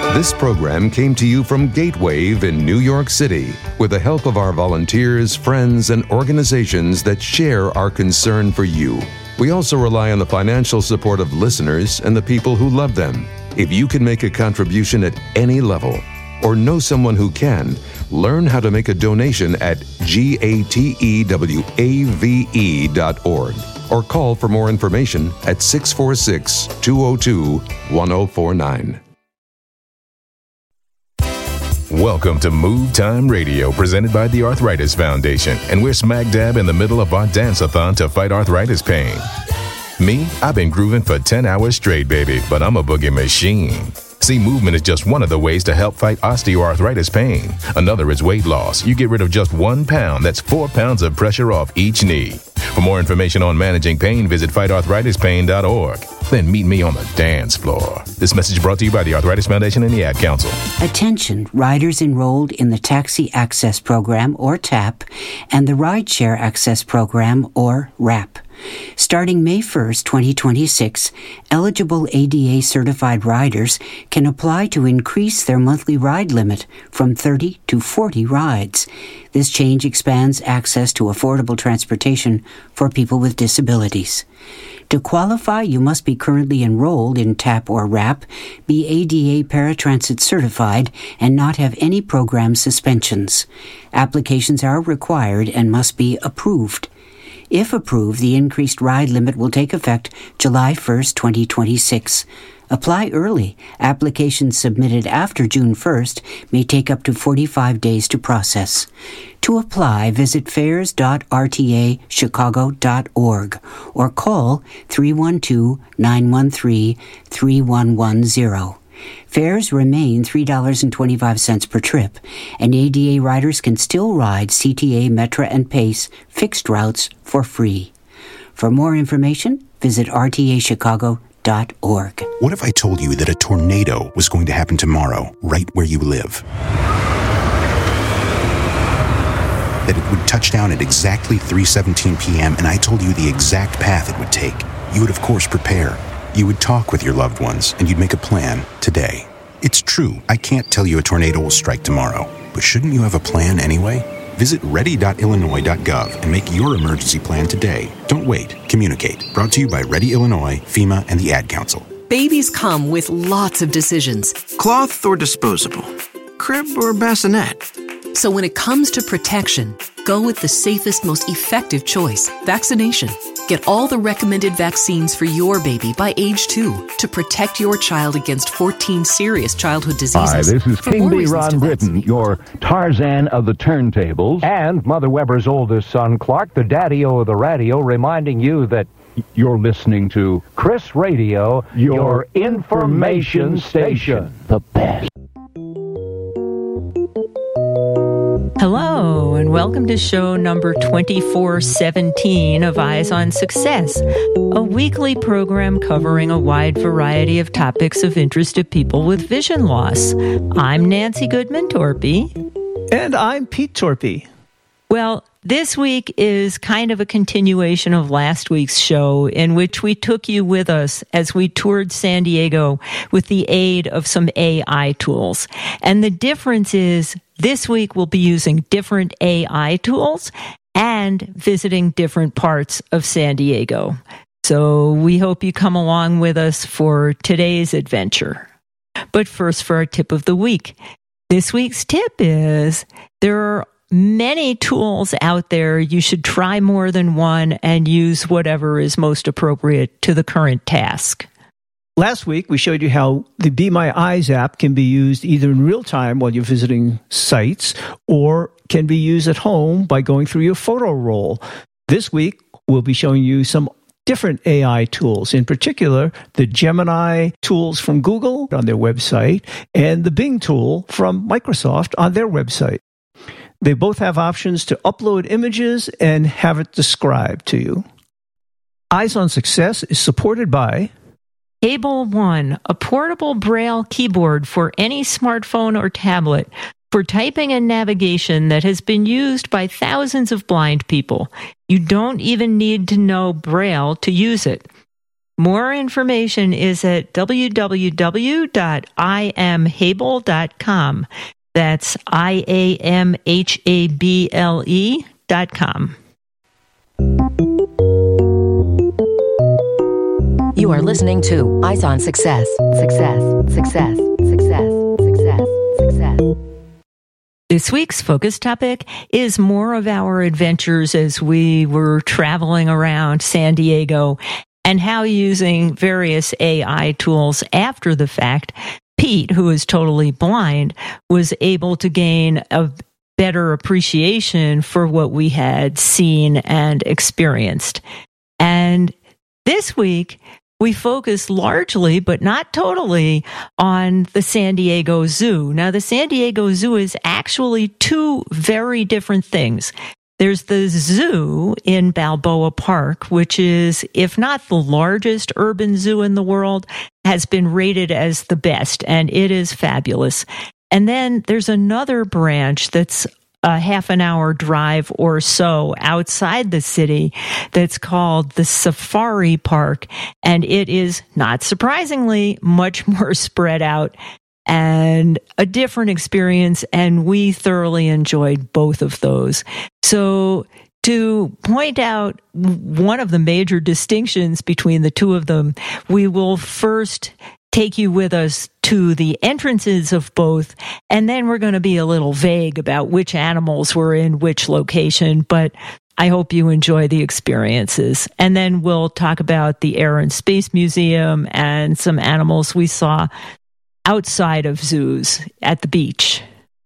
This program came to you from Gatewave in New York City with the help of our volunteers, friends, and organizations that share our concern for you. We also rely on the financial support of listeners and the people who love them. If you can make a contribution at any level or know someone who can, learn how to make a donation at gatewave.org or call for more information at 646-202-1049. Welcome to Move Time Radio, presented by the Arthritis Foundation, and we're smack dab in the middle of our dance-a-thon to fight arthritis pain. Me, I've been grooving for 10 hours straight, baby, but I'm a boogie machine. See, movement is just one of the ways to help fight osteoarthritis pain. Another is weight loss. You get rid of just 1 pound. That's 4 pounds of pressure off each knee. For more information on managing pain, visit fightarthritispain.org. Then meet me on the dance floor. This message brought to you by the Arthritis Foundation and the Ad Council. Attention, riders enrolled in the Taxi Access Program, or TAP, and the Rideshare Access Program, or RAP. Starting May 1st, 2026, eligible ADA-certified riders can apply to increase their monthly ride limit from 30 to 40 rides. This change expands access to affordable transportation for people with disabilities. To qualify, you must be currently enrolled in TAP or RAP, be ADA Paratransit certified, and not have any program suspensions. Applications are required and must be approved. If approved, the increased ride limit will take effect July 1st, 2026. Apply early. Applications submitted after June 1st may take up to 45 days to process. To apply, visit fares.rtachicago.org or call 312-913-3110. Fares remain $3.25 per trip, and ADA riders can still ride CTA, Metra, and PACE fixed routes for free. For more information, visit rtachicago.org. What if I told you that a tornado was going to happen tomorrow, right where you live? That it would touch down at exactly 3:17 p.m., and I told you the exact path it would take. You would, of course, prepare. You would talk with your loved ones, and you'd make a plan today. It's true, I can't tell you a tornado will strike tomorrow, but shouldn't you have a plan anyway? Visit ready.illinois.gov and make your emergency plan today. Don't wait. Communicate. Brought to you by Ready Illinois, FEMA, and the Ad Council. Babies come with lots of decisions. Cloth or disposable? Crib or bassinet? So when it comes to protection, go with the safest, most effective choice, vaccination. Get all the recommended vaccines for your baby by age 2 to protect your child against 14 serious childhood diseases. Hi, this is King B. Ron Britton, your Tarzan of the turntables, and Mother Weber's oldest son, Clark, the daddy-o of the radio, reminding you that you're listening to Chris Radio, your information station. The best. Hello, and welcome to show number 2417 of Eyes on Success, a weekly program covering a wide variety of topics of interest to people with vision loss. I'm Nancy Goodman-Torpy. And I'm Pete Torpy. Well, this week is kind of a continuation of last week's show, in which we took you with us as we toured San Diego with the aid of some AI tools. And the difference is this week we'll be using different AI tools and visiting different parts of San Diego. So we hope you come along with us for today's adventure. But first, for our tip of the week. This week's tip is there are many tools out there. You should try more than one and use whatever is most appropriate to the current task. Last week, we showed you how the Be My Eyes app can be used either in real time while you're visiting sites or can be used at home by going through your photo roll. This week, we'll be showing you some different AI tools, in particular, the Gemini tools from Google on their website and the Bing tool from Microsoft on their website. They both have options to upload images and have it described to you. Eyes on Success is supported by Able One, a portable Braille keyboard for any smartphone or tablet for typing and navigation that has been used by thousands of blind people. You don't even need to know Braille to use it. More information is at www.iamhable.com. That's IAMHABLE.com. You are listening to Eyes on Success. Success, success, success, success, success. This week's focus topic is more of our adventures as we were traveling around San Diego and how using various AI tools after the fact, Pete, who is totally blind, was able to gain a better appreciation for what we had seen and experienced. And this week, we focus largely, but not totally, on the San Diego Zoo. Now, the San Diego Zoo is actually two very different things. There's the zoo in Balboa Park, which is, if not the largest urban zoo in the world, has been rated as the best, and it is fabulous. And then there's another branch that's a half an hour drive or so outside the city that's called the Safari Park. And it is, not surprisingly, much more spread out and a different experience. And we thoroughly enjoyed both of those. So to point out one of the major distinctions between the two of them, we will first take you with us to the entrances of both, and then we're going to be a little vague about which animals were in which location, but I hope you enjoy the experiences. And then we'll talk about the Air and Space Museum and some animals we saw outside of zoos at the beach.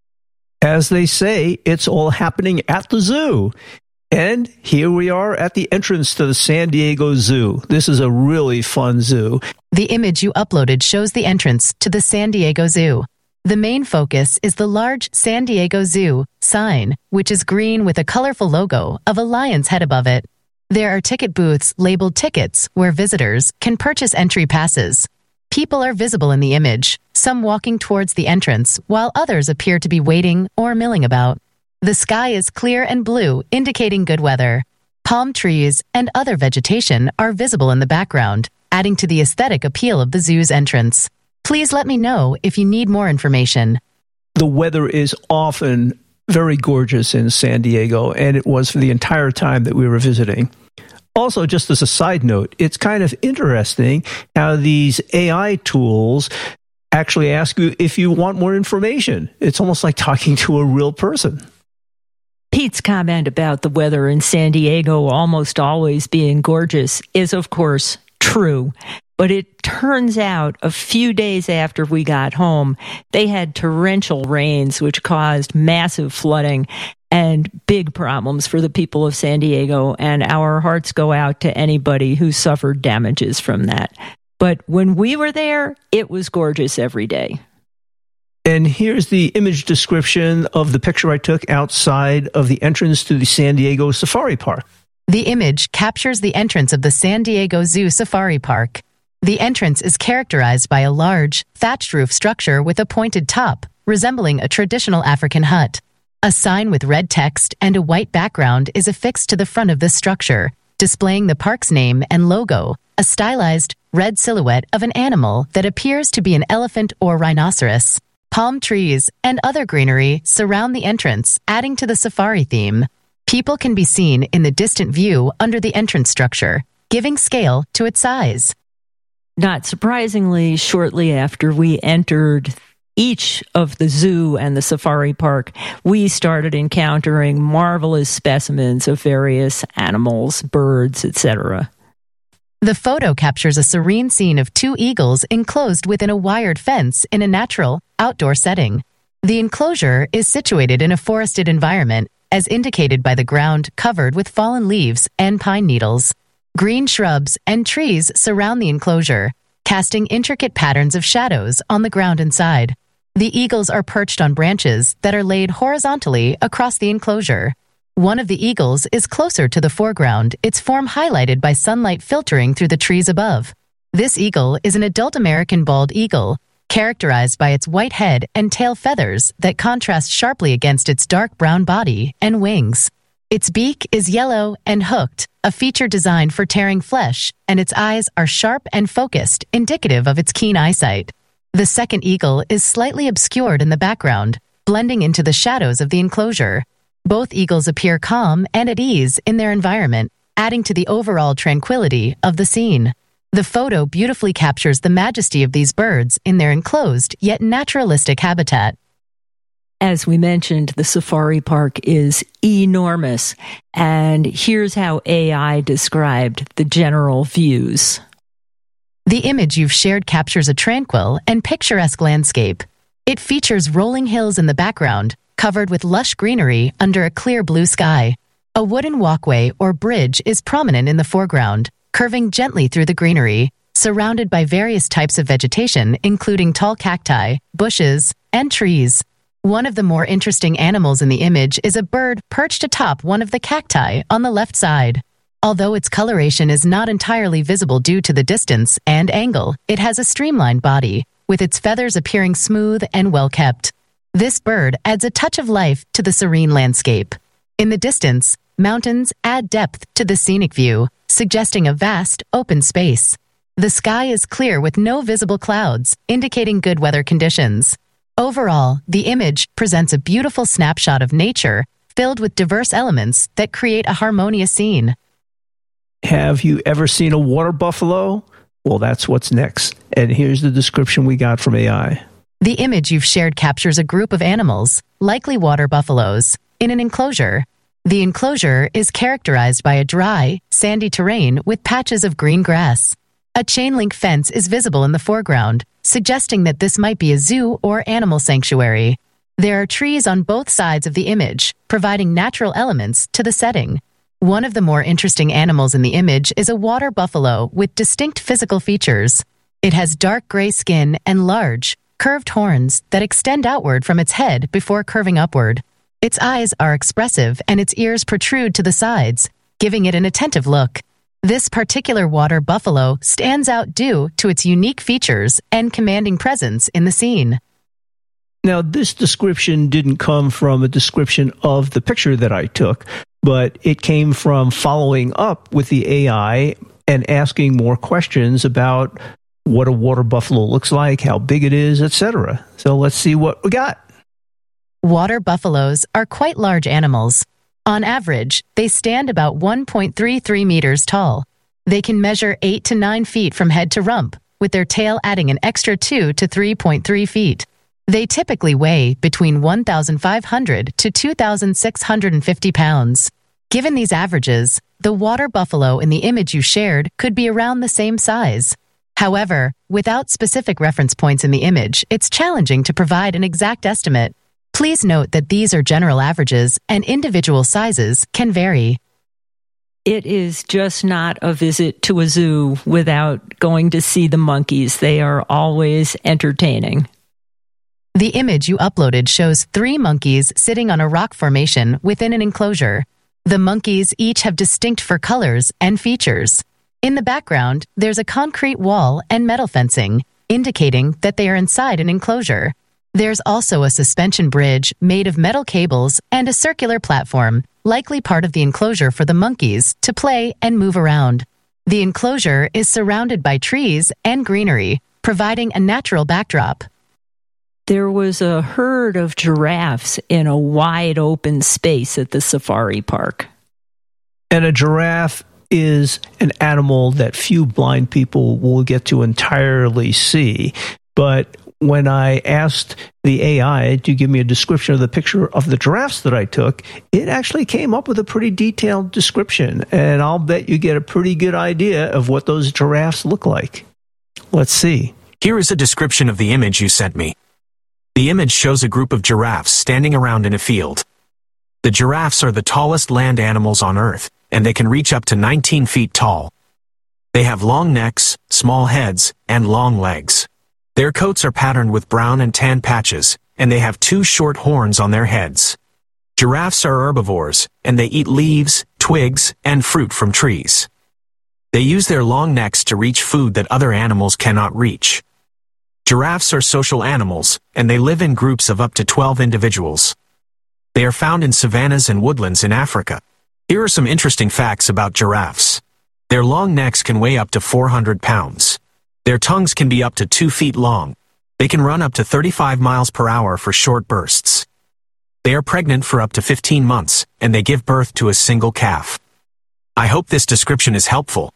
As they say, it's all happening at the zoo. And here we are at the entrance to the San Diego Zoo. This is a really fun zoo. The image you uploaded shows the entrance to the San Diego Zoo. The main focus is the large San Diego Zoo sign, which is green with a colorful logo of a lion's head above it. There are ticket booths labeled tickets where visitors can purchase entry passes. People are visible in the image, some walking towards the entrance, while others appear to be waiting or milling about. The sky is clear and blue, indicating good weather. Palm trees and other vegetation are visible in the background, adding to the aesthetic appeal of the zoo's entrance. Please let me know if you need more information. The weather is often very gorgeous in San Diego, and it was for the entire time that we were visiting. Also, just as a side note, it's kind of interesting how these AI tools actually ask you if you want more information. It's almost like talking to a real person. Pete's comment about the weather in San Diego almost always being gorgeous is, of course, true. But it turns out a few days after we got home, they had torrential rains, which caused massive flooding and big problems for the people of San Diego. And our hearts go out to anybody who suffered damages from that. But when we were there, it was gorgeous every day. And here's the image description of the picture I took outside of the entrance to the San Diego Safari Park. The image captures the entrance of the San Diego Zoo Safari Park. The entrance is characterized by a large, thatched roof structure with a pointed top, resembling a traditional African hut. A sign with red text and a white background is affixed to the front of this structure, displaying the park's name and logo, a stylized, red silhouette of an animal that appears to be an elephant or rhinoceros. Palm trees and other greenery surround the entrance, adding to the safari theme. People can be seen in the distant view under the entrance structure, giving scale to its size. Not surprisingly, shortly after we entered each of the zoo and the safari park, we started encountering marvelous specimens of various animals, birds, etc. The photo captures a serene scene of two eagles enclosed within a wired fence in a natural, outdoor setting. The enclosure is situated in a forested environment, as indicated by the ground covered with fallen leaves and pine needles. Green shrubs and trees surround the enclosure, casting intricate patterns of shadows on the ground inside. The eagles are perched on branches that are laid horizontally across the enclosure. One of the eagles is closer to the foreground, its form highlighted by sunlight filtering through the trees above. This eagle is an adult American bald eagle, characterized by its white head and tail feathers that contrast sharply against its dark brown body and wings. Its beak is yellow and hooked, a feature designed for tearing flesh, and its eyes are sharp and focused, indicative of its keen eyesight. The second eagle is slightly obscured in the background, blending into the shadows of the enclosure. Both eagles appear calm and at ease in their environment, adding to the overall tranquility of the scene. The photo beautifully captures the majesty of these birds in their enclosed yet naturalistic habitat. As we mentioned, the safari park is enormous, and here's how AI described the general views. The image you've shared captures a tranquil and picturesque landscape. It features rolling hills in the background, covered with lush greenery under a clear blue sky. A wooden walkway or bridge is prominent in the foreground, curving gently through the greenery, surrounded by various types of vegetation, including tall cacti, bushes, and trees. One of the more interesting animals in the image is a bird perched atop one of the cacti on the left side. Although its coloration is not entirely visible due to the distance and angle, it has a streamlined body, with its feathers appearing smooth and well-kept. This bird adds a touch of life to the serene landscape. In the distance, mountains add depth to the scenic view, suggesting a vast, open space. The sky is clear with no visible clouds, indicating good weather conditions. Overall, the image presents a beautiful snapshot of nature filled with diverse elements that create a harmonious scene. Have you ever seen a water buffalo? Well, that's what's next. And here's the description we got from AI. The image you've shared captures a group of animals, likely water buffaloes, in an enclosure. The enclosure is characterized by a dry, sandy terrain with patches of green grass. A chain-link fence is visible in the foreground, suggesting that this might be a zoo or animal sanctuary. There are trees on both sides of the image, providing natural elements to the setting. One of the more interesting animals in the image is a water buffalo with distinct physical features. It has dark gray skin and large, curved horns that extend outward from its head before curving upward. Its eyes are expressive and its ears protrude to the sides, giving it an attentive look. This particular water buffalo stands out due to its unique features and commanding presence in the scene. Now, this description didn't come from a description of the picture that I took, but it came from following up with the AI and asking more questions about what a water buffalo looks like, how big it is, etc. So let's see what we got. Water buffaloes are quite large animals. On average, they stand about 1.33 meters tall. They can measure 8 to 9 feet from head to rump, with their tail adding an extra 2 to 3.3 feet. They typically weigh between 1,500 to 2,650 pounds. Given these averages, the water buffalo in the image you shared could be around the same size. However, without specific reference points in the image, it's challenging to provide an exact estimate. Please note that these are general averages and individual sizes can vary. It is just not a visit to a zoo without going to see the monkeys. They are always entertaining. The image you uploaded shows 3 monkeys sitting on a rock formation within an enclosure. The monkeys each have distinct fur colors and features. In the background, there's a concrete wall and metal fencing, indicating that they are inside an enclosure. There's also a suspension bridge made of metal cables and a circular platform, likely part of the enclosure for the monkeys to play and move around. The enclosure is surrounded by trees and greenery, providing a natural backdrop. There was a herd of giraffes in a wide open space at the safari park. And a giraffe is an animal that few blind people will get to entirely see. But when I asked the AI to give me a description of the picture of the giraffes that I took, it actually came up with a pretty detailed description. And I'll bet you get a pretty good idea of what those giraffes look like. Let's see. Here is a description of the image you sent me. The image shows a group of giraffes standing around in a field. The giraffes are the tallest land animals on Earth, and they can reach up to 19 feet tall. They have long necks, small heads, and long legs. Their coats are patterned with brown and tan patches, and they have 2 short horns on their heads. Giraffes are herbivores, and they eat leaves, twigs, and fruit from trees. They use their long necks to reach food that other animals cannot reach. Giraffes are social animals, and they live in groups of up to 12 individuals. They are found in savannas and woodlands in Africa. Here are some interesting facts about giraffes. Their long necks can weigh up to 400 pounds. Their tongues can be up to 2 feet long. They can run up to 35 miles per hour for short bursts. They are pregnant for up to 15 months, and they give birth to a single calf. I hope this description is helpful.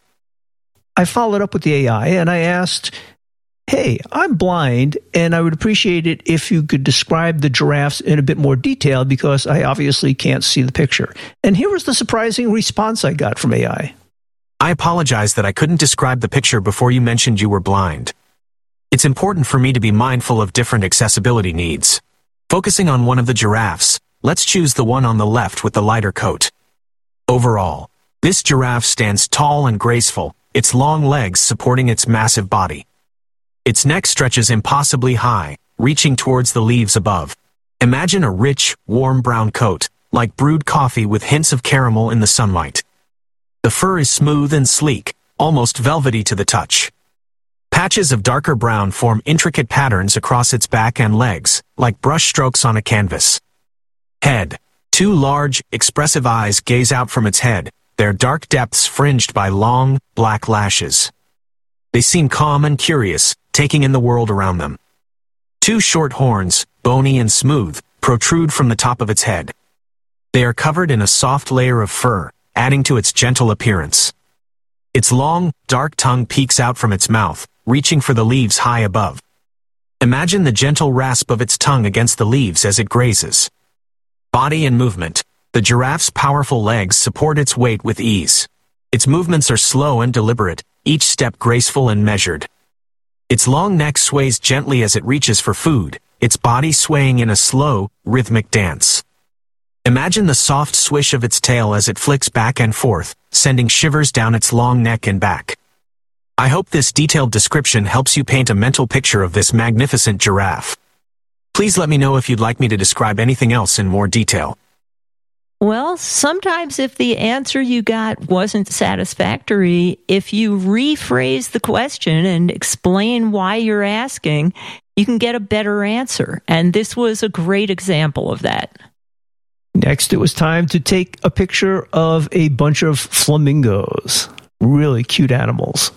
I followed up with the AI and I asked, hey, I'm blind and I would appreciate it if you could describe the giraffes in a bit more detail because I obviously can't see the picture. And here was the surprising response I got from AI. I apologize that I couldn't describe the picture before you mentioned you were blind. It's important for me to be mindful of different accessibility needs. Focusing on one of the giraffes, let's choose the one on the left with the lighter coat. Overall, this giraffe stands tall and graceful, its long legs supporting its massive body. Its neck stretches impossibly high, reaching towards the leaves above. Imagine a rich, warm brown coat, like brewed coffee with hints of caramel in the sunlight. The fur is smooth and sleek, almost velvety to the touch. Patches of darker brown form intricate patterns across its back and legs, like brush strokes on a canvas. Head. 2 large, expressive eyes gaze out from its head, their dark depths fringed by long, black lashes. They seem calm and curious, taking in the world around them. 2 short horns, bony and smooth, protrude from the top of its head. They are covered in a soft layer of fur, adding to its gentle appearance. Its long, dark tongue peeks out from its mouth, reaching for the leaves high above. Imagine the gentle rasp of its tongue against the leaves as it grazes. Body and movement. The giraffe's powerful legs support its weight with ease. Its movements are slow and deliberate, each step graceful and measured. Its long neck sways gently as it reaches for food, its body swaying in a slow, rhythmic dance. Imagine the soft swish of its tail as it flicks back and forth, sending shivers down its long neck and back. I hope this detailed description helps you paint a mental picture of this magnificent giraffe. Please let me know if you'd like me to describe anything else in more detail. Well, sometimes if the answer you got wasn't satisfactory, if you rephrase the question and explain why you're asking, you can get a better answer. And this was a great example of that. Next, it was time to take a picture of a bunch of flamingos. Really cute animals.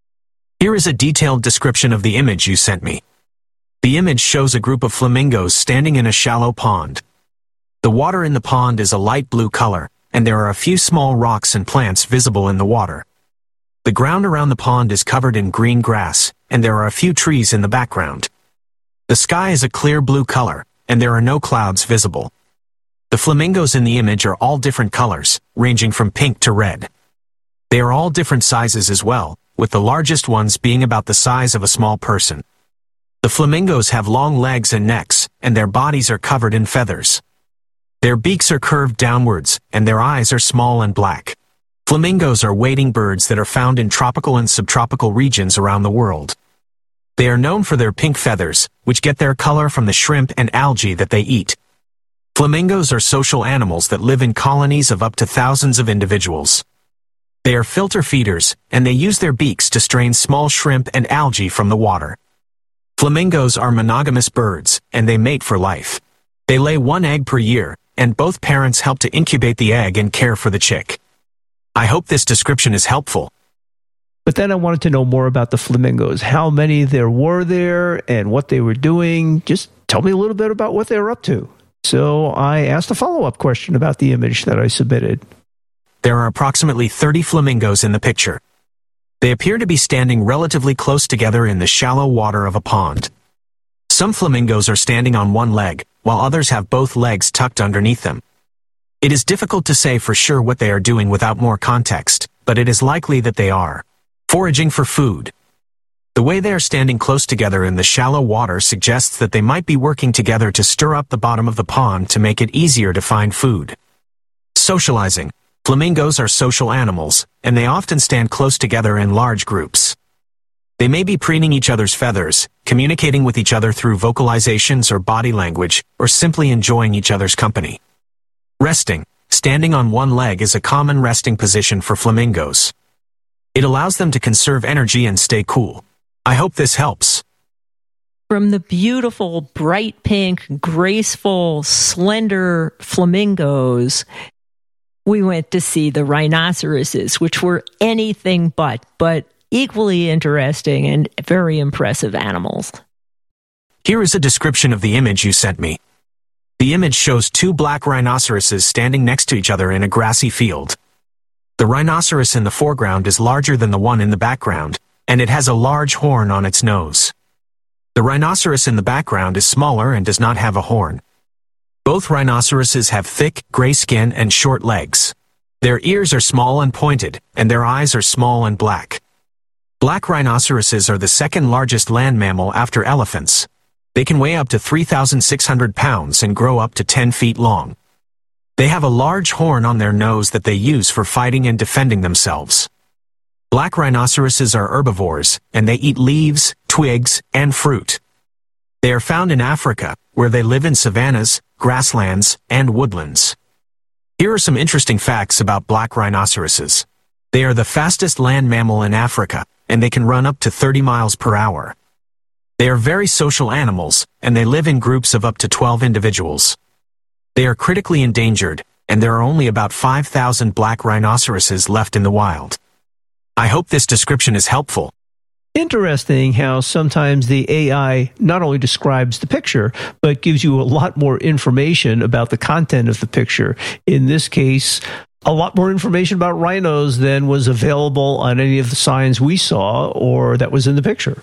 Here is a detailed description of the image you sent me. The image shows a group of flamingos standing in a shallow pond. The water in the pond is a light blue color, and there are a few small rocks and plants visible in the water. The ground around the pond is covered in green grass, and there are a few trees in the background. The sky is a clear blue color, and there are no clouds visible. The flamingos in the image are all different colors, ranging from pink to red. They are all different sizes as well, with the largest ones being about the size of a small person. The flamingos have long legs and necks, and their bodies are covered in feathers. Their beaks are curved downwards, and their eyes are small and black. Flamingos are wading birds that are found in tropical and subtropical regions around the world. They are known for their pink feathers, which get their color from the shrimp and algae that they eat. Flamingos are social animals that live in colonies of up to thousands of individuals. They are filter feeders, and they use their beaks to strain small shrimp and algae from the water. Flamingos are monogamous birds, and they mate for life. They lay 1 egg per year, and both parents help to incubate the egg and care for the chick. I hope this description is helpful. But then I wanted to know more about the flamingos, how many there were there and what they were doing. Just tell me a little bit about what they were up to. So I asked a follow-up question about the image that I submitted. There are approximately 30 flamingos in the picture. They appear to be standing relatively close together in the shallow water of a pond. Some flamingos are standing on one leg, while others have both legs tucked underneath them. It is difficult to say for sure what they are doing without more context, but it is likely that they are foraging for food. The way they are standing close together in the shallow water suggests that they might be working together to stir up the bottom of the pond to make it easier to find food. Socializing. Flamingos are social animals, and they often stand close together in large groups. They may be preening each other's feathers, communicating with each other through vocalizations or body language, or simply enjoying each other's company. Resting. Standing on one leg is a common resting position for flamingos. It allows them to conserve energy and stay cool. I hope this helps. From the beautiful, bright pink, graceful, slender flamingos, we went to see the rhinoceroses, which were anything but equally interesting and very impressive animals. Here is a description of the image you sent me. The image shows two black rhinoceroses standing next to each other in a grassy field. The rhinoceros in the foreground is larger than the one in the background, and it has a large horn on its nose. The rhinoceros in the background is smaller and does not have a horn. Both rhinoceroses have thick, gray skin and short legs. Their ears are small and pointed, and their eyes are small and black. Black rhinoceroses are the second largest land mammal after elephants. They can weigh up to 3,600 pounds and grow up to 10 feet long. They have a large horn on their nose that they use for fighting and defending themselves. Black rhinoceroses are herbivores, and they eat leaves, twigs, and fruit. They are found in Africa, where they live in savannas, grasslands, and woodlands. Here are some interesting facts about black rhinoceroses. They are the fastest land mammal in Africa, and they can run up to 30 miles per hour. They are very social animals, and they live in groups of up to 12 individuals. They are critically endangered, and there are only about 5,000 black rhinoceroses left in the wild. I hope this description is helpful. Interesting how sometimes the AI not only describes the picture, but gives you a lot more information about the content of the picture. In this case, a lot more information about rhinos than was available on any of the signs we saw or that was in the picture.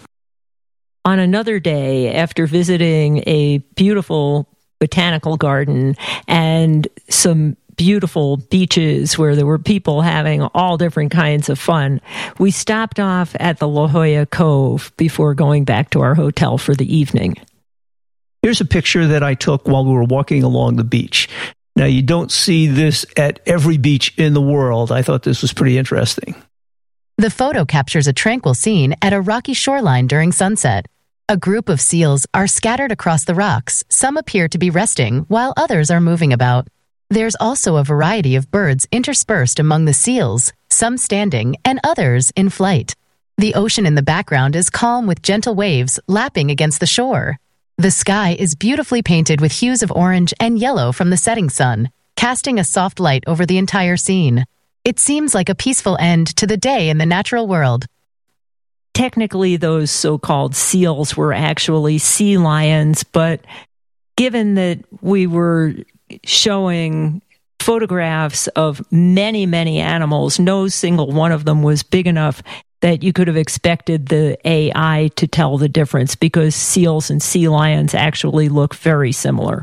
On another day, after visiting a beautiful botanical garden and some beautiful beaches where there were people having all different kinds of fun, we stopped off at the La Jolla Cove before going back to our hotel for the evening. Here's a picture that I took while we were walking along the beach. Now, you don't see this at every beach in the world. I thought this was pretty interesting. The photo captures a tranquil scene at a rocky shoreline during sunset. A group of seals are scattered across the rocks. Some appear to be resting, while others are moving about. There's also a variety of birds interspersed among the seals, some standing and others in flight. The ocean in the background is calm with gentle waves lapping against the shore. The sky is beautifully painted with hues of orange and yellow from the setting sun, casting a soft light over the entire scene. It seems like a peaceful end to the day in the natural world. Technically, those so-called seals were actually sea lions, but given that we were showing photographs of many, many animals, no single one of them was big enough that you could have expected the AI to tell the difference, because seals and sea lions actually look very similar.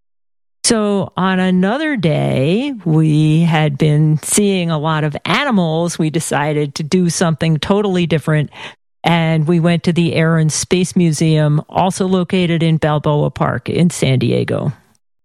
So on another day, we had been seeing a lot of animals. We decided to do something totally different, and we went to the Air and Space Museum, also located in Balboa Park in San Diego.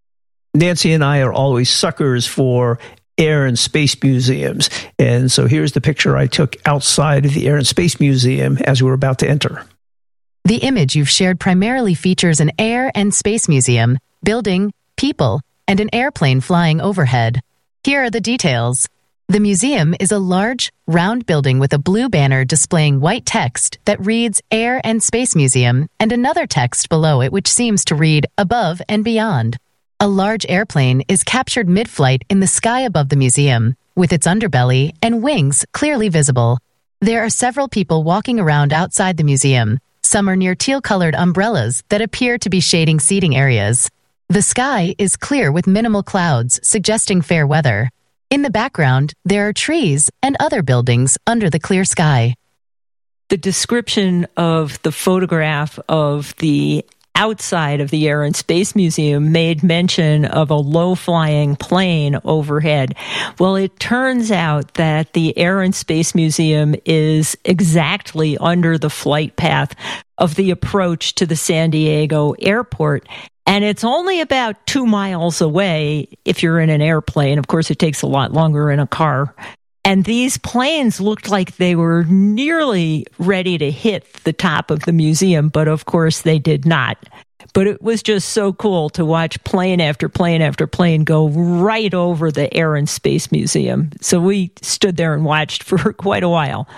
Nancy and I are always suckers for Air and Space Museums, and so here's the picture I took outside of the Air and Space Museum as we were about to enter. The image you've shared primarily features an Air and Space Museum, building, people, and an airplane flying overhead. Here are the details. The museum is a large, round building with a blue banner displaying white text that reads Air and Space Museum and another text below it which seems to read Above and Beyond. A large airplane is captured mid-flight in the sky above the museum, with its underbelly and wings clearly visible. There are several people walking around outside the museum. Some are near teal-colored umbrellas that appear to be shading seating areas. The sky is clear with minimal clouds, suggesting fair weather. In the background, there are trees and other buildings under the clear sky. The description of the photograph of the outside of the Air and Space Museum made mention of a low-flying plane overhead. Well, it turns out that the Air and Space Museum is exactly under the flight path of the approach to the San Diego airport. And it's only about 2 miles away if you're in an airplane. Of course, it takes a lot longer in a car. And these planes looked like they were nearly ready to hit the top of the museum, but of course they did not. But it was just so cool to watch plane after plane after plane go right over the Air and Space Museum. So we stood there and watched for quite a while.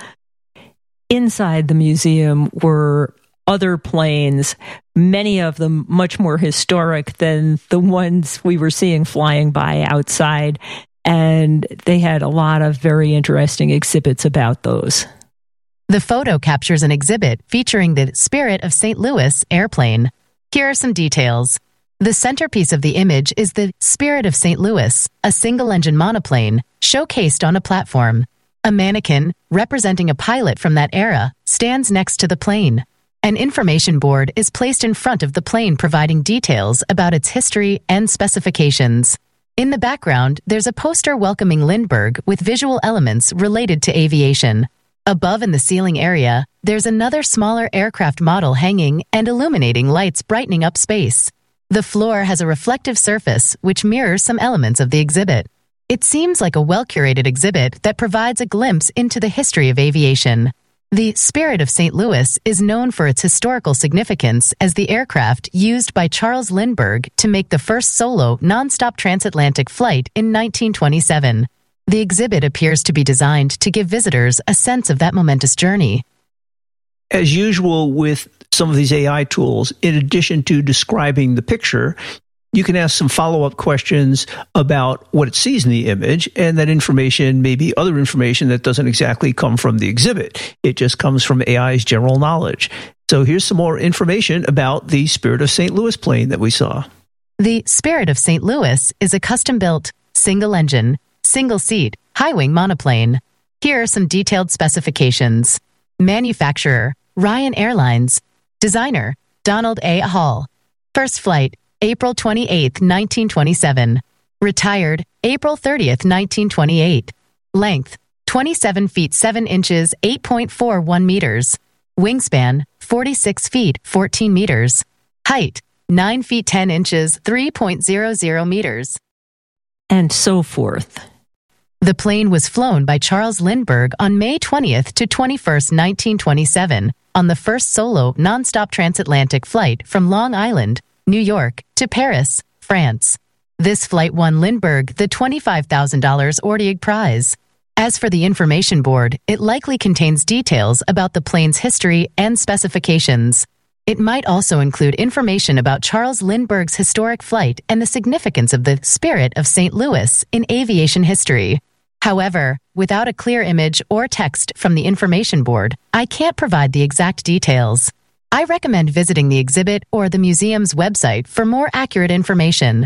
Inside the museum were other planes, many of them much more historic than the ones we were seeing flying by outside. And they had a lot of very interesting exhibits about those. The photo captures an exhibit featuring the Spirit of St. Louis airplane. Here are some details. The centerpiece of the image is the Spirit of St. Louis, a single-engine monoplane, showcased on a platform. A mannequin, representing a pilot from that era, stands next to the plane. An information board is placed in front of the plane providing details about its history and specifications. In the background, there's a poster welcoming Lindbergh with visual elements related to aviation. Above in the ceiling area, there's another smaller aircraft model hanging and illuminating lights brightening up space. The floor has a reflective surface which mirrors some elements of the exhibit. It seems like a well-curated exhibit that provides a glimpse into the history of aviation. The Spirit of St. Louis is known for its historical significance as the aircraft used by Charles Lindbergh to make the first solo nonstop transatlantic flight in 1927. The exhibit appears to be designed to give visitors a sense of that momentous journey. As usual with some of these AI tools, in addition to describing the picture, you can ask some follow-up questions about what it sees in the image, and that information may be other information that doesn't exactly come from the exhibit. It just comes from AI's general knowledge. So here's some more information about the Spirit of St. Louis plane that we saw. The Spirit of St. Louis is a custom-built, single-engine, single-seat, high-wing monoplane. Here are some detailed specifications. Manufacturer, Ryan Airlines. Designer, Donald A. Hall. First flight, April 28, 1927. Retired, April 30th, 1928. Length, 27 feet 7 inches, 8.41 meters. Wingspan, 46 feet, 14 meters. Height, 9 feet 10 inches, 3.00 meters. And so forth. The plane was flown by Charles Lindbergh on May 20th to 21st, 1927, on the first solo nonstop transatlantic flight from Long Island, New York, to Paris, France. This flight won Lindbergh the $25,000 Ordig Prize. As for the information board, it likely contains details about the plane's history and specifications. It might also include information about Charles Lindbergh's historic flight and the significance of the Spirit of St. Louis in aviation history. However, without a clear image or text from the information board, I can't provide the exact details. I recommend visiting the exhibit or the museum's website for more accurate information.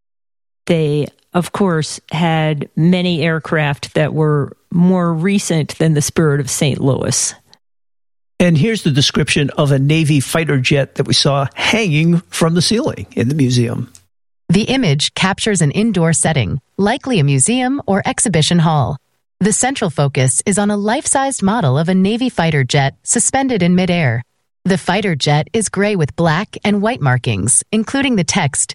They, of course, had many aircraft that were more recent than the Spirit of St. Louis. And here's the description of a Navy fighter jet that we saw hanging from the ceiling in the museum. The image captures an indoor setting, likely a museum or exhibition hall. The central focus is on a life-sized model of a Navy fighter jet suspended in midair. The fighter jet is gray with black and white markings, including the text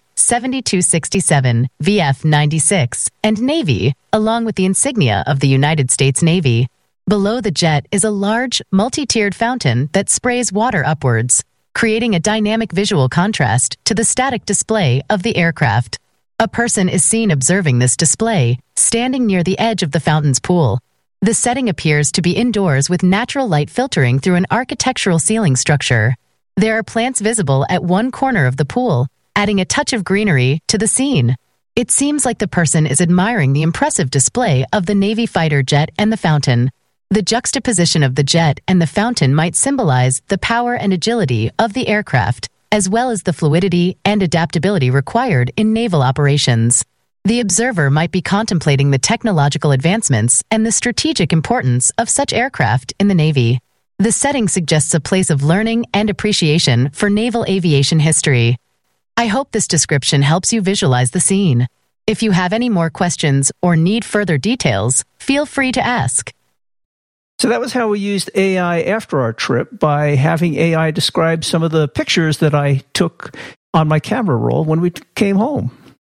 7267 VF-96 and Navy, along with the insignia of the United States Navy. Below the jet is a large, multi-tiered fountain that sprays water upwards, creating a dynamic visual contrast to the static display of the aircraft. A person is seen observing this display, standing near the edge of the fountain's pool. The setting appears to be indoors with natural light filtering through an architectural ceiling structure. There are plants visible at one corner of the pool, adding a touch of greenery to the scene. It seems like the person is admiring the impressive display of the Navy fighter jet and the fountain. The juxtaposition of the jet and the fountain might symbolize the power and agility of the aircraft, as well as the fluidity and adaptability required in naval operations. The observer might be contemplating the technological advancements and the strategic importance of such aircraft in the Navy. The setting suggests a place of learning and appreciation for naval aviation history. I hope this description helps you visualize the scene. If you have any more questions or need further details, feel free to ask. So that was how we used AI after our trip, by having AI describe some of the pictures that I took on my camera roll when we came home.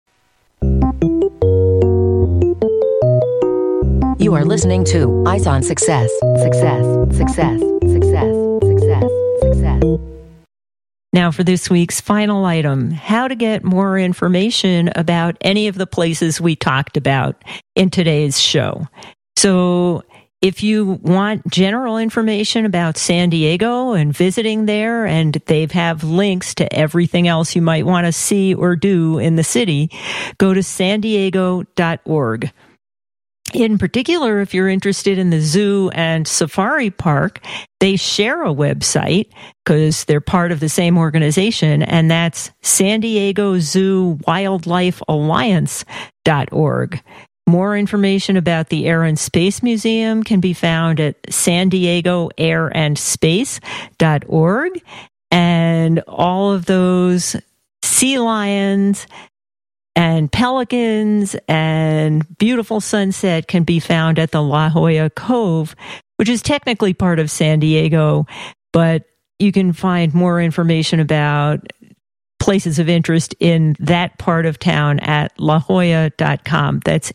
You are listening to Eyes on Success. Success, success, success, success, success. Now for this week's final item, how to get more information about any of the places we talked about in today's show. So if you want general information about San Diego and visiting there, and they have links to everything else you might want to see or do in the city, go to sandiego.org. In particular, if you're interested in the zoo and safari park, they share a website because they're part of the same organization, and that's San Diego Zoo Wildlife Alliance.org. More information about the Air and Space Museum can be found at San Diego AirandSpace.org, and all of those sea lions and pelicans and beautiful sunset can be found at the La Jolla Cove, which is technically part of San Diego, but you can find more information about places of interest in that part of town at lajolla.com. That's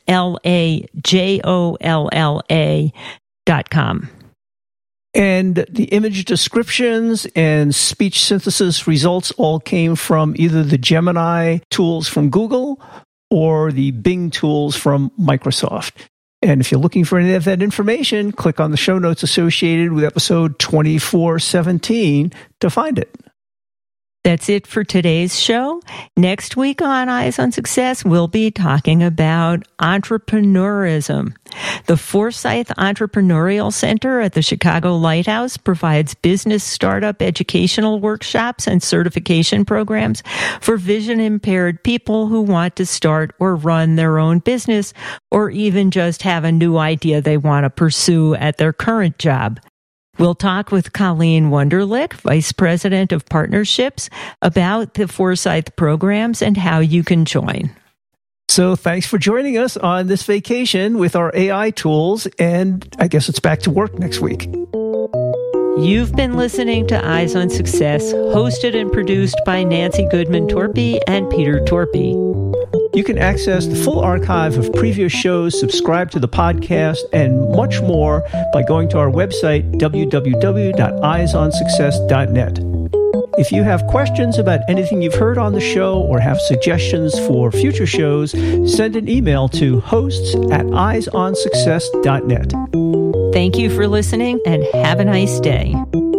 LAJOLLA.com. And the image descriptions and speech synthesis results all came from either the Gemini tools from Google or the Bing tools from Microsoft. And if you're looking for any of that information, click on the show notes associated with episode 2417 to find it. That's it for today's show. Next week on Eyes on Success, we'll be talking about entrepreneurism. The Forsyth Entrepreneurial Center at the Chicago Lighthouse provides business startup educational workshops and certification programs for vision-impaired people who want to start or run their own business, or even just have a new idea they want to pursue at their current job. We'll talk with Colleen Wunderlich, Vice President of Partnerships, about the Forsyth programs and how you can join. So thanks for joining us on this vacation with our AI tools, and I guess it's back to work next week. You've been listening to Eyes on Success, hosted and produced by Nancy Goodman Torpy and Peter Torpy. You can access the full archive of previous shows, subscribe to the podcast, and much more by going to our website, www.eyesonsuccess.net. If you have questions about anything you've heard on the show or have suggestions for future shows, send an email to hosts@eyesonsuccess.net. Thank you for listening and have a nice day.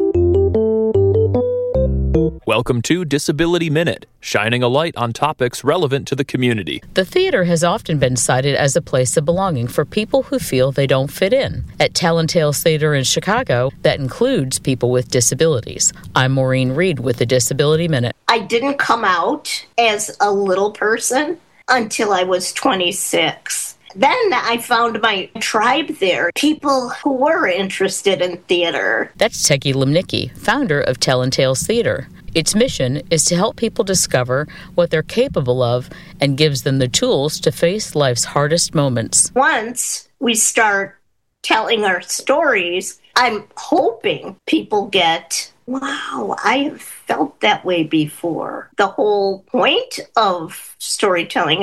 Welcome to Disability Minute, shining a light on topics relevant to the community. The theater has often been cited as a place of belonging for people who feel they don't fit in. At Telltales Theater in Chicago, that includes people with disabilities. I'm Maureen Reed with the Disability Minute. I didn't come out as a little person until I was 26. Then I found my tribe there, people who were interested in theater. That's Teki Limnicki, founder of Telltales Theater. Its mission is to help people discover what they're capable of and gives them the tools to face life's hardest moments. Once we start telling our stories, I'm hoping people get, wow, I have felt that way before. The whole point of storytelling